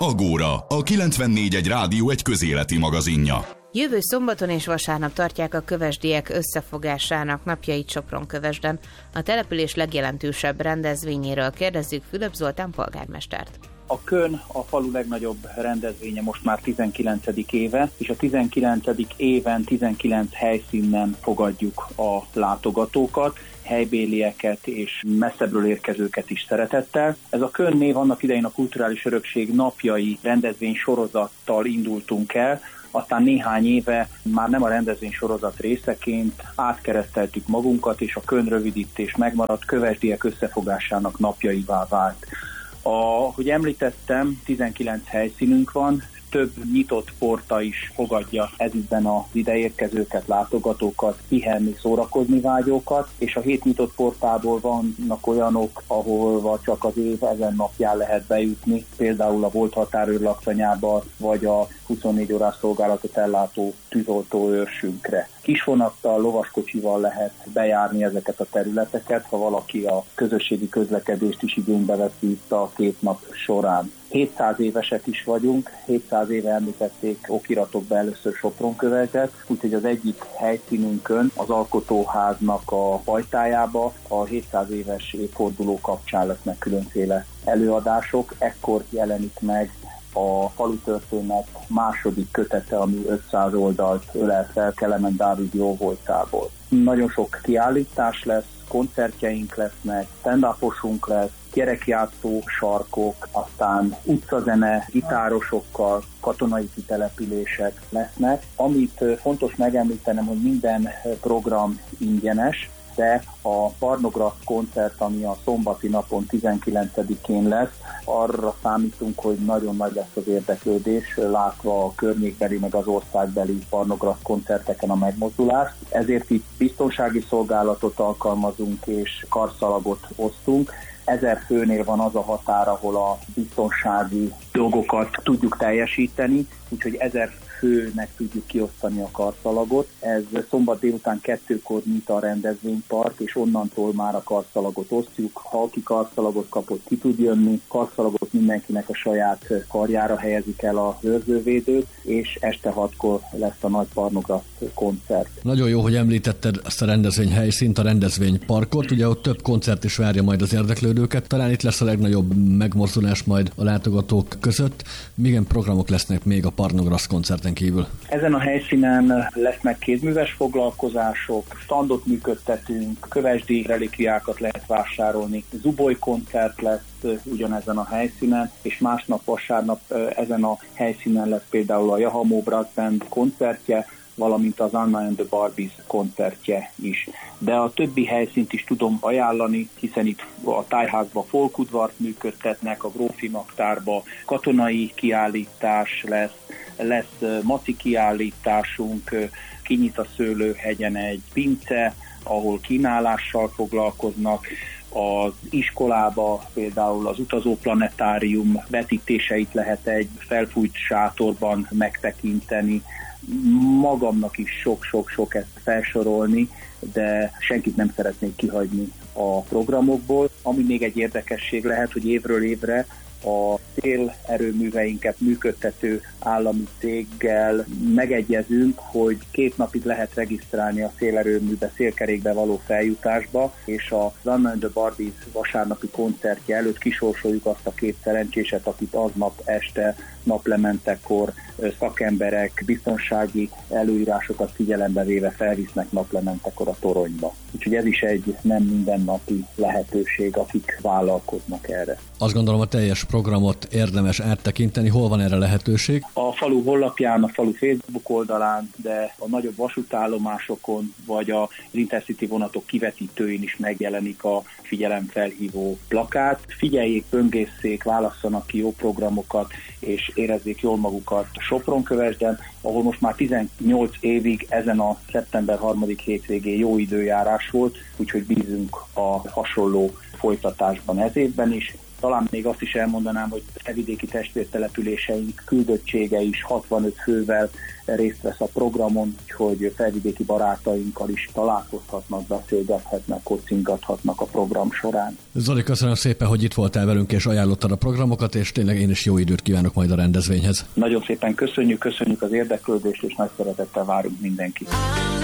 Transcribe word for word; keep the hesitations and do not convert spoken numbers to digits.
Agóra, a kilencvennégy egy rádió egy közéleti magazinja. Jövő szombaton és vasárnap tartják a kövesdiek összefogásának napjait Sopron-Kövesden. A település legjelentősebb rendezvényéről kérdezzük Fülöp Zoltán polgármestert. A Kön a falu legnagyobb rendezvénye most már tizenkilencedik éve, és a tizenkilencedik éven tizenkilenc helyszínen fogadjuk a látogatókat, helybélieket és messzebbről érkezőket is szeretettel. Ez a Kön név annak idején a Kulturális Örökség napjai rendezvény sorozattal indultunk el, aztán néhány éve már nem a rendezvény sorozat részeként átkereszteltük magunkat, és a Kön rövidítés megmaradt, kövesdiek összefogásának napjaivá vált. Ahogy említettem, tizenkilenc helyszínünk van, több nyitott porta is fogadja ezügyben az ideérkezőket, látogatókat, pihenni, szórakozni vágyókat, és a hét nyitott portából vannak olyanok, ahol csak az év ezen napján lehet bejutni, például a volt határőr laktanyába, vagy a huszonnégy órás szolgálatot ellátó tűzoltó őrsünkre. Kisvonattal, lovaskocsival lehet bejárni ezeket a területeket, ha valaki a közösségi közlekedést is igénybe veszi itt a két nap során. hétszáz évesek is vagyunk, hétszáz éve említették okiratokba először Sopron-Kövesdet, úgyhogy az egyik helyszínünkön, az Alkotóháznak a pajtájába a hétszáz éves évforduló kapcsán lesznek különféle előadások. Ekkor jelenik meg a falutörténet második kötete, ami ötszáz oldalt ölel fel Kelemen Dávid jóvoltából. Nagyon sok kiállítás lesz, koncertjeink lesznek, stand-uposunk lesz, gyerekjátszó sarkok, aztán utcazene, gitárosokkal, katonai kitelepülések lesznek. Amit fontos megemlítenem, hogy minden program ingyenes, de a Barnogrász koncert, ami a szombati napon tizenkilencedikén lesz, arra számítunk, hogy nagyon nagy lesz az érdeklődés, látva a környékbeli meg az országbeli Barnogrász koncerteken a megmozdulást. Ezért itt biztonsági szolgálatot alkalmazunk és karszalagot osztunk. Ezer főnél van az a határ, ahol a biztonsági dolgokat tudjuk teljesíteni, úgyhogy ezer főnek tudjuk kiosztani a karszalagot. Ez szombat délután kettőkor nyit a rendezvénypark, és onnantól már a karszalagot osztjuk. Ha aki karszalagot kapott, ki tud jönni, karszalagot mindenkinek a saját karjára helyezik el a őrzővédőt, és este hatkor lesz a nagy Barnogrász koncert. Nagyon jó, hogy említetted ezt a rendezvény helyszínt, a rendezvényparkot. Ugye ott több koncert is várja majd az érdeklődőket. Talán itt lesz a legnagyobb megmozdulás majd a látogatók között. Milyen programok lesznek még a Barnogrász koncerten kívül? Ezen a helyszínen lesznek kézműves foglalkozások, standot működtetünk, kövesdi relikviákat lehet vásárolni, zuboly koncert lesz ugyanezen a helyszínen, és másnap vasárnap ezen a helyszínen lesz például a Jahamo Brass Band koncertje, valamint az Anna and the Barbies koncertje is. De a többi helyszínt is tudom ajánlani, hiszen itt a tájházba folkudvart működtetnek, a Grófi Magtárba katonai kiállítás lesz, lesz maci kiállításunk, kinyit a Szőlőhegyen egy pince, ahol kínálással foglalkoznak, az iskolába például az utazóplanetárium vetítéseit lehet egy felfújt sátorban megtekinteni. Magamnak is sok-sok-sok ezt felsorolni, de senkit nem szeretnék kihagyni a programokból. Ami még egy érdekesség lehet, hogy évről évre a szélerőműveinket működtető állami céggel megegyezünk, hogy két napig lehet regisztrálni a szélerőműbe, szélkerékbe való feljutásba, és az Anna and the Barbies vasárnapi koncertje előtt kisorsoljuk azt a két szerencséset, akit aznap este naplementekor szakemberek biztonsági előírásokat figyelembe véve felvisznek naplementekor a toronyba. Úgyhogy ez is egy nem mindennapi lehetőség, akik vállalkoznak erre. Azt gondolom, a teljes programot érdemes áttekinteni. Hol van erre lehetőség? A falu honlapján, a falu Facebook oldalán, de a nagyobb vasútállomásokon, vagy az Intercity vonatok kivetítőin is megjelenik a figyelemfelhívó plakát. Figyeljék, böngészszék, válasszanak ki jó programokat, és érezzék jól magukat Sopron-Kövesden, ahol most már tizennyolc évig ezen a szeptember harmadik hétvégén jó időjárás volt, úgyhogy bízunk a hasonló folytatásban ez évben is. Talán még azt is elmondanám, hogy felvidéki testvértelepüléseink küldöttsége is hatvanöt fővel részt vesz a programon, hogy felvidéki barátainkkal is találkozhatnak, beszélgethetnek, kocingathatnak a program során. Zoli, köszönöm szépen, hogy itt voltál velünk és ajánlottad a programokat, és tényleg én is jó időt kívánok majd a rendezvényhez. Nagyon szépen köszönjük, köszönjük az érdeklődést, és nagy szeretettel várunk mindenkit.